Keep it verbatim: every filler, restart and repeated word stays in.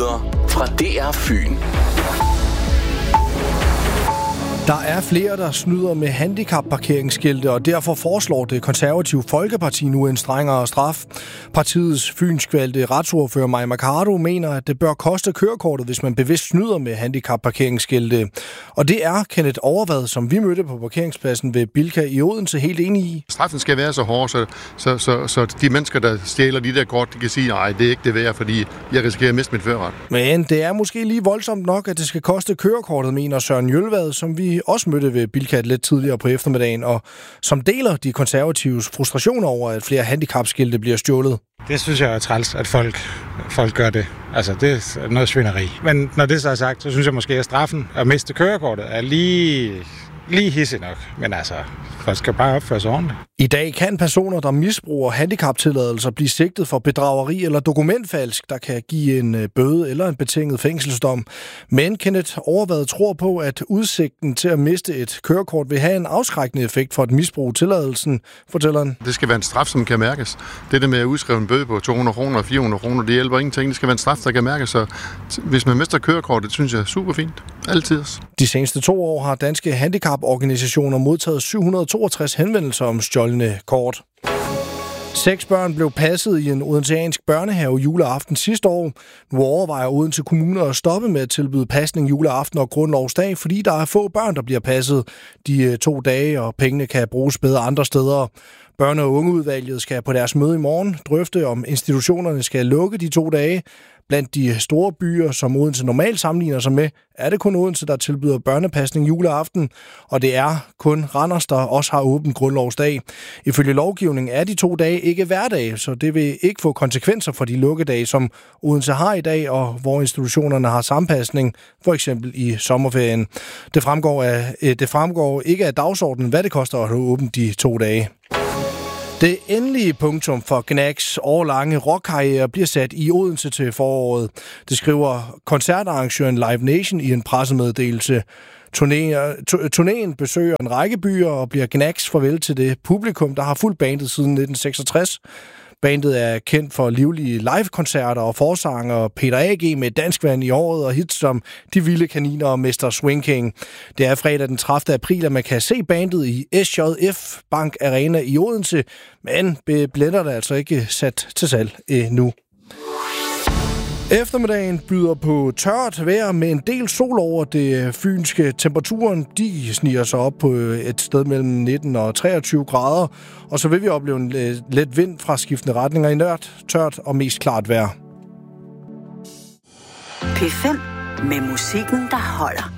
Nyheder fra D R Fyn. Der er flere, der snyder med handicapparkeringsskilte, og derfor foreslår det konservative Folkeparti nu en strengere straf. Partiets fynskvalgte retsordfører Mai Mercado mener, at det bør koste kørekortet, hvis man bevidst snyder med handicapparkeringsskilte. Og det er Kenneth Overvad, som vi mødte på parkeringspladsen ved Bilka i Odense, helt enig i. Straffen skal være så hård, så, så, så, så de mennesker, der stjæler de der kort, de kan sige, nej, det er ikke det værd, fordi jeg risikerer at miste mit førerret. Men det er måske lige voldsomt nok, at det skal koste kørekortet, mener Søren Jølvad, som vi også mødte ved Bilka lidt tidligere på eftermiddagen, og som deler de konservatives frustrationer over, at flere handicapskilte bliver stjålet. Det synes jeg er træls, at folk, folk gør det. Altså, det er noget svineri. Men når det så er sagt, så synes jeg måske, at straffen at miste kørekortet er lige, lige hissig nok. Men altså, folk skal bare opføre sig ordentligt. I dag kan personer, der misbruger handicaptilladelser, blive sigtet for bedrageri eller dokumentfalsk, der kan give en bøde eller en betinget fængselsdom. Men Kenneth Overvad tror på, at udsigten til at miste et kørekort vil have en afskrækkende effekt for at misbruge tilladelsen, fortæller han. Det skal være en straf, som kan mærkes. Det der med at udskrive en bøde på to hundrede kroner og fire hundrede kroner, det hjælper ingenting. Det skal være en straf, der kan mærkes. Så hvis man mister kørekortet, synes jeg er super fint. Altid. De seneste to år har danske handicaporganisationer modtaget syv hundrede og toogtres henvendelser om stjålne kort. Seks børn blev passet i en odenseansk børnehave juleaften sidste år. Nu overvejer Odense Kommune at stoppe med at tilbyde pasning juleaften og grundlovsdag, fordi der er få børn, der bliver passet de to dage, og pengene kan bruges bedre andre steder. Børne- og ungeudvalget skal på deres møde i morgen drøfte, om institutionerne skal lukke de to dage. Blandt de store byer, som Odense normalt sammenligner sig med, er det kun Odense, der tilbyder børnepasning juleaften, og det er kun Randers, der også har åbent grundlovsdag. Ifølge lovgivningen er de to dage ikke hverdage, så det vil ikke få konsekvenser for de lukkedage, som Odense har i dag, og hvor institutionerne har sampasning, for eksempel i sommerferien. Det fremgår, af, det fremgår ikke af dagsordenen, hvad det koster at have åbent de to dage. Det endelige punktum for Gnags årlange rockkarriere bliver sat i Odense til foråret. Det skriver koncertarrangøren Live Nation i en pressemeddelelse. Turnéen besøger en række byer og bliver Gnags farvel til det publikum, der har fulgt bandet siden nitten seksogtres. Bandet er kendt for livlige live-koncerter og forsanger Peter A G med Dansk Vand i året og hits som De Vilde Kaniner og mister Swing King. Det er fredag den tredivte april, at man kan se bandet i S J F Bank Arena i Odense, men billetterne er altså ikke sat til salg endnu. Eftermiddagen byder på tørt vejr med en del sol over det fynske. Temperaturen de sniger sig op på et sted mellem nitten og treogtyve grader, og så vil vi opleve en let vind fra skiftende retninger i nørt, tørt og mest klart vejr. P fem med musikken, der holder.